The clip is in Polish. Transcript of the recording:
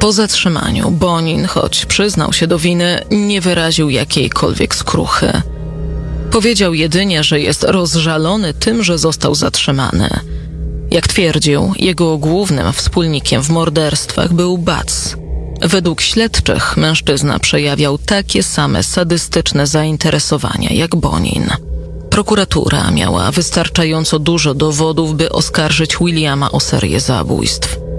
Po zatrzymaniu Bonin, choć przyznał się do winy, nie wyraził jakiejkolwiek skruchy. Powiedział jedynie, że jest rozżalony tym, że został zatrzymany. Jak twierdził, jego głównym wspólnikiem w morderstwach był Butz. Według śledczych mężczyzna przejawiał takie same sadystyczne zainteresowania jak Bonin. Prokuratura miała wystarczająco dużo dowodów, by oskarżyć Williama o serię zabójstw.